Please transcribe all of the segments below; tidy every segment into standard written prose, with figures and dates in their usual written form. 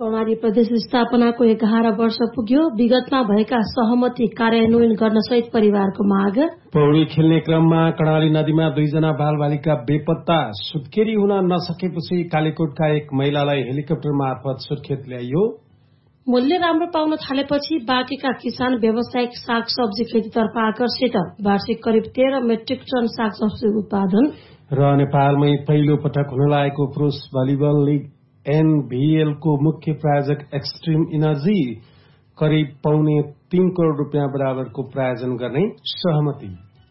कर्णाली प्रदेश स्थापनाको 11 वर्ष पुग्यो। विगतमा भएका सहमति कार्यान्वयन गर्न सहित परिवारको माग। पौडी खेल्ने क्रममा कर्णाली नदीमा 2 जना बालबालिका बेपत्ता। सुत्केरी हुन नसकेपछि कालीकोटका एक महिलालाई हेलिकप्टर मार्फत सुर्खेत ल्याइयो। मूल्य राम्रो पाउन थालेपछि बाँकेका किसान व्यावसायिक साग सब्जी खेतीतर्फ आकर्षित। वार्षिक करिब 13 मेट्रिक टन साग सब्जी उत्पादन। र नेपालमै पहिलो पटक हुन लागेको पुरुष भलिबल लीग NVL को मुख्य प्रायोजक एक्सट्रीम इनर्जी करिब £3 करोड बराबरको प्रायोजन गर्ने सहमति।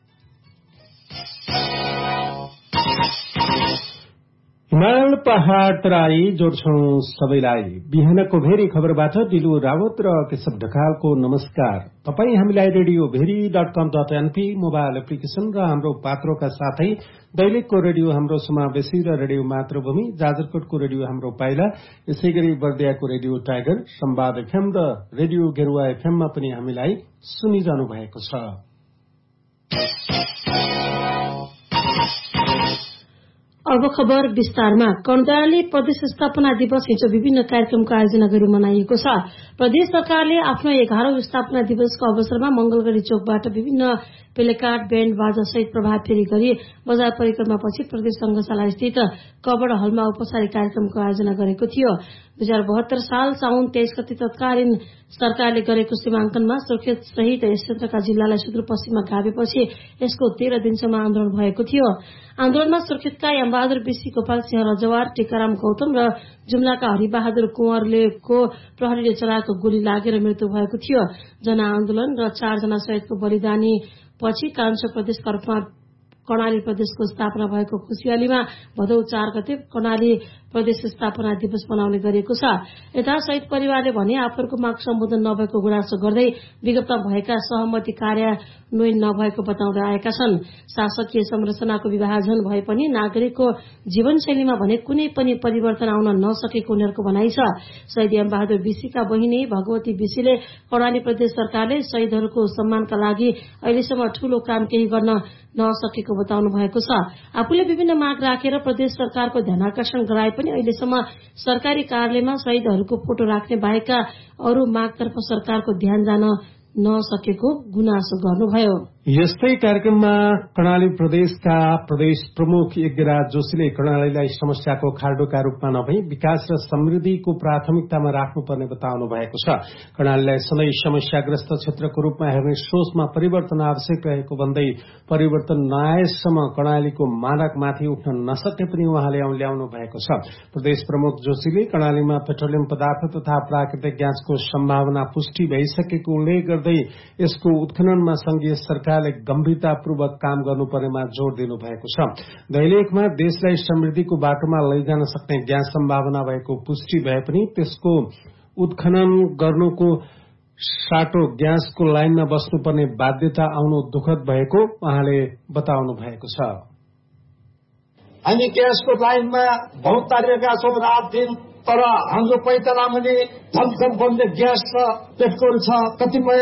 हिमाल पहाड़ तराई जोड्छौं सबैलाई। बिहानको भेरी खबरबाट दिलु रावत र केशव ढकालको नमस्कार। तपाई हामीलाई radioveri.com.np मोबाइल एप्लिकेशन र हाम्रो पात्रोका साथै दैलेखको रेडियो हाम्रो समावेशी र रेडियो मातृभूमि, जाजरकोटको रेडियो हाम्रो पाइला, यसैगरी बर्दियाको रेडियो टाइगर, संवाद एफएम र रेडियो गेरुवा एफएममा पनि हामीलाई सुनिरहनु भएको छ। अब खबर विस्तारमा। कर्णाली प्रदेश स्थापना दिवस हिजो विभिन्न कार्यक्रमको आयोजना गरी मनाइएको छ। प्रदेश सरकारले आफ्नो 11औं स्थापना दिवसको अवसरमा मंगलगढ़ी चौकबाट विभिन्न प्लेकार्ड, ब्याण्ड बाजा सहित प्रभात फेरी गरी बजार परिक्रमापछि प्रदेश संग्रहशाला स्थित कबड हलमा औपचारिक कार्यक्रमको आयोजना गरेको थियो। 2072 साल साउन 23 गते तत्कालीन सरकारले गरेको सीमांकनमा सुर्खेत सहित यस क्षेत्रका जिल्लालाई सुदूरपश्चिममा गाभेपछि यसको 13 दिनसम्म आन्दोलन भएको थियो। आन्दोलनमा सुर्खेतका यामबहादुर बिसी, गोपाल सिंह रजवार, टीकाराम गौतम र जुम्लाका हरिबहादुर कुंवरलेको प्रहरीले चलाएको गोली लागेर मृत्यु भएको थियो। जनआन्दोलन र 4 जना सहितको बलिदानी पछि कान्छो प्रदेशका रूपमा कर्णाली प्रदेशको स्थापना भएको खुशियालीमा भदौ 4 गते कर्णाली प्रदेश स्थापना दिवस मनाउने गरिएको छ। यता शहीद परिवारले भने आफूहरूको माग सम्बोधन नभएको गुनासो गर्दै विगतमा भएका सहमति कार्यान्वयन नभएको बताउँदै आएका छन्। शासकीय संरचनाको विभाजन भए पनि नागरिकको जीवनशैलीमा भने कुनै पनि परिवर्तन आउन नसकेको उनीहरूको भनाइ छ। शहीद यामबहादुर बिसीका बहिनी भगवती बिसीले कर्णाली प्रदेश सरकारले शहीदहरूको सम्मानका लागि अहिलेसम्म ठूलो काम केही गर्न नसकेको बताउनु भएको छ। आफूले विभिन्न माग राखेर प्रदेश सरकारको ध्यानाकर्षण गराए पनि अहिलेसम्म सरकारी कार्यालयमा शहीदहरूको फोटो राख्ने बाहेकका अरू मागतर्फ सरकारको ध्यान जान नसकेको गुनासो गर्नुभयो। यस्तै कार्यक्रममा कर्णाली प्रदेशका प्रदेश प्रमुख यज्ञराज जोशीले कर्णालीलाई समस्याको खाल्डोका रूपमा नभई विकास र समृद्धिको प्राथमिकतामा राख्नुपर्ने बताउनु भएको छ। कर्णालीलाई सधैँ समस्याग्रस्त क्षेत्रको रूपमा हेर्ने सोचमा परिवर्तन आवश्यक रहेको भन्दै परिवर्तन नआएसम्म कर्णालीको मानकमाथि उठ्न नसके पनि उहाँले ल्याउनु भएको छ। प्रदेश प्रमुख जोशीले कर्णालीमा पेट्रोलियम पदार्थ तथा प्राकृतिक ग्यासको सम्भावना पुष्टि भइसकेको उल्लेख गर्दै यसको उत्खननमा संघीय सरकारले गम्भीरतापूर्वक काम गर्नुपर्नेमा जोड़ दिनु भएको छ। दैलेखमा देशलाई समृद्धिको बाटोमा लैजान सक्ने ग्यास सम्भावना भएको पुष्टि भए पनि त्यसको उत्खनन गर्नुको साटो ग्यासको लाइनमा बस्नुपर्ने बाध्यता आउनु दुःखद भएको उहाँले बताउनु भएको छ। हामी ग्यासको लाइनमा बहुत तारिएका छौँ रात दिन, तर हाम्रो पैताला भने थमथम बन्ने ग्यास छ, पेट्रोल छ, कतिपय